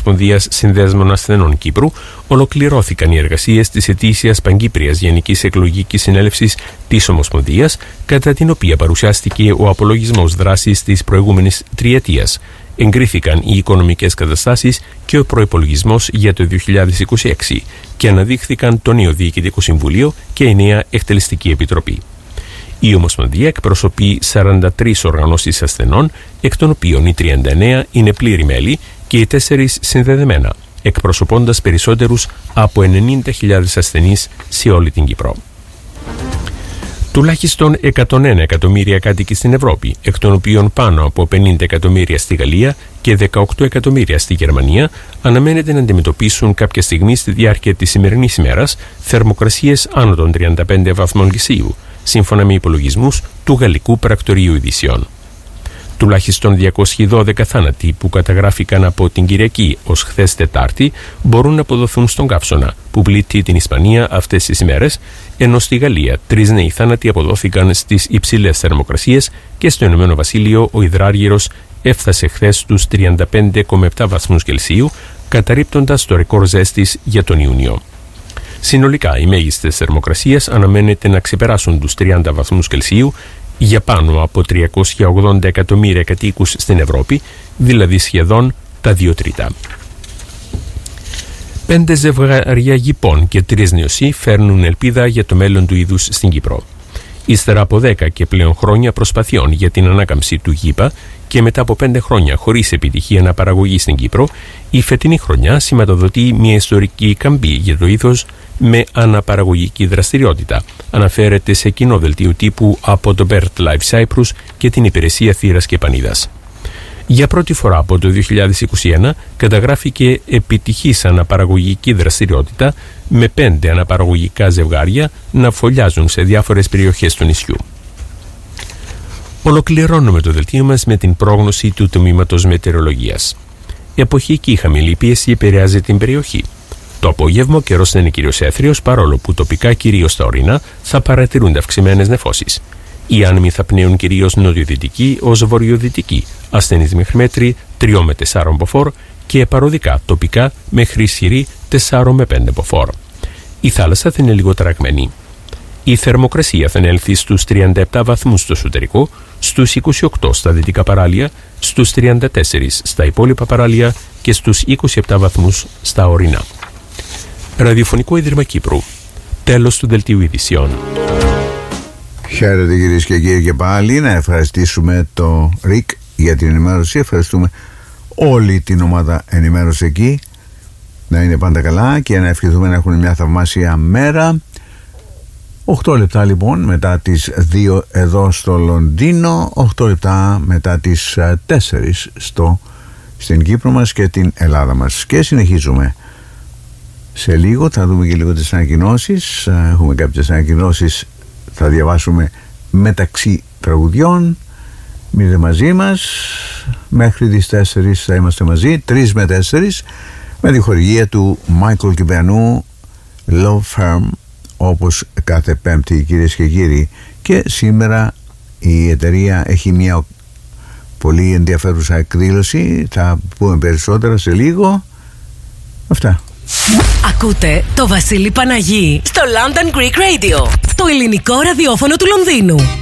Ομοσπονδίας Συνδέσμων Ασθενών Κύπρου, ολοκληρώθηκαν οι εργασίες της ετήσιας Παγκύπριας Γενικής Εκλογικής Συνέλευσης της Ομοσπονδίας, κατά την οποία παρουσιάστηκε ο απολογισμός δράσης της προηγούμενης τριετίας. Εγκρίθηκαν οι οικονομικές καταστάσεις και ο προϋπολογισμός για το 2026 και αναδείχθηκαν το νέο Διοικητικό Συμβούλιο και η νέα Εκτελεστική Επιτροπή. Η Ομοσπονδία εκπροσωπεί 43 οργανώσεις ασθενών, εκ των οποίων οι 39 είναι πλήρη μέλη και οι 4 συνδεδεμένα, εκπροσωπώντας περισσότερους από 90.000 ασθενείς σε όλη την Κύπρο. Τουλάχιστον 101 εκατομμύρια κάτοικοι στην Ευρώπη, εκ των οποίων πάνω από 50 εκατομμύρια στη Γαλλία και 18 εκατομμύρια στη Γερμανία, αναμένεται να αντιμετωπίσουν κάποια στιγμή στη διάρκεια της σημερινής ημέρας θερμοκρασίες άνω των 35 βαθμών Κελσίου, σύμφωνα με υπολογισμούς του Γαλλικού Πρακτορείου Ειδησιών. Τουλάχιστον 212 θάνατοι που καταγράφηκαν από την Κυριακή ως χθες Τετάρτη μπορούν να αποδοθούν στον καύσωνα που πλήττει την Ισπανία αυτές τις ημέρες, ενώ στη Γαλλία 3 νέοι θάνατοι αποδόθηκαν στις υψηλές θερμοκρασίες και στο Ηνωμένο Βασίλειο ο υδράργυρος έφτασε χθες τους 35,7 βαθμούς Κελσίου, καταρρίπτοντας το ρεκόρ ζέστης για τον Ιούνιο. Συνολικά, οι μέγιστες θερμοκρασίες αναμένεται να ξεπεράσουν τους 30 βαθμούς Κελσίου για πάνω από 380 εκατομμύρια κατοίκους στην Ευρώπη, δηλαδή σχεδόν τα 2 τρίτα. 5 ζευγάρια γηπών και 3 νεοσύοι φέρνουν ελπίδα για το μέλλον του είδους στην Κύπρο. Ύστερα από 10 και πλέον χρόνια προσπαθειών για την ανάκαμψη του γήπα και μετά από 5 χρόνια χωρίς επιτυχία αναπαραγωγή στην Κύπρο, η φετινή χρονιά σηματοδοτεί μια ιστορική καμπή για το είδος με αναπαραγωγική δραστηριότητα, αναφέρεται σε κοινό δελτίο τύπου από το BirdLife Cyprus και την Υπηρεσία Θύρας και Πανίδας. Για πρώτη φορά από το 2021 καταγράφηκε επιτυχής αναπαραγωγική δραστηριότητα με 5 αναπαραγωγικά ζευγάρια να φωλιάζουν σε διάφορες περιοχές του νησιού. Ολοκληρώνουμε το δελτίο μας με την πρόγνωση του Τμήματος Μετεωρολογίας. Η εποχική χαμηλή πίεση επηρεάζει την περιοχή. Το απόγευμα ο καιρός θα είναι κυρίως έθριος, παρόλο που τοπικά, κυρίως στα ορεινά, θα παρατηρούνται αυξημένες νεφώσεις. Οι άνεμοι θα πνέουν κυρίως νοτιοδυτικοί ως βορειοδυτικοί, ασθενείς μέχρι μέτρη 3 με 4 μποφόρ και παροδικά τοπικά μέχρι ισχυρή 4 με 5 μποφόρ. Η θάλασσα θα είναι λίγο ταραγμένη. Η θερμοκρασία θα ανέλθει στους 37 βαθμούς στο εσωτερικό, στους 28 στα δυτικά παράλια, στους 34 στα υπόλοιπα παράλια και στους 27 βαθμούς στα ορεινά. Ραδιοφωνικό Ίδρυμα Κύπρου. Τέλος του δελτίου ειδησιών. Χαίρετε κυρίες και κύριοι, και πάλι να ευχαριστήσουμε το ΡΙΚ για την ενημέρωση. Ευχαριστούμε όλη την ομάδα ενημέρωση εκεί. Να είναι πάντα καλά και να ευχηθούμε να έχουν μια θαυμάσια μέρα. 8 λεπτά λοιπόν μετά τις 2 εδώ στο Λονδίνο, 8 λεπτά μετά τις 4 στην Κύπρο μας και την Ελλάδα μας. Και συνεχίζουμε. Σε λίγο θα δούμε και λίγο τις ανακοινώσεις. Έχουμε κάποιες ανακοινώσεις, θα διαβάσουμε μεταξύ τραγουδιών. Μείνετε μαζί μας μέχρι τις 4 θα είμαστε μαζί, 3 με 4, με τη χορηγία του Μάικλ Κιβιανού, Love Firm, όπως κάθε Πέμπτη κυρίες και κύριοι. Και σήμερα η εταιρεία έχει μια πολύ ενδιαφέρουσα εκδήλωση, θα πούμε περισσότερα σε λίγο. Αυτά. Ακούτε το Βασίλη Παναγί στο London Greek Radio, το ελληνικό ραδιόφωνο του Λονδίνου.